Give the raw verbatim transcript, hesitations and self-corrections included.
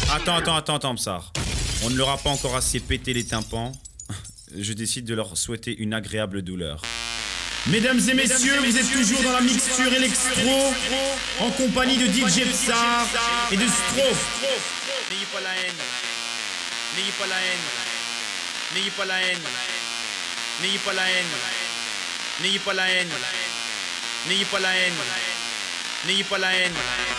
Attends, attends, attends, attends, Psar. On ne leur a pas encore assez pété les tympans. Je décide de leur souhaiter une agréable douleur. Mesdames et messieurs, vous êtes toujours dans la mixture électro, en compagnie de D J Psar et de Stro. N'ayez pas la haine. N'ayez pas la haine. N'ayez pas la haine. N'ayez pas la haine. N'ayez pas la haine. N'ayez pas la haine. N'ayez pas la haine.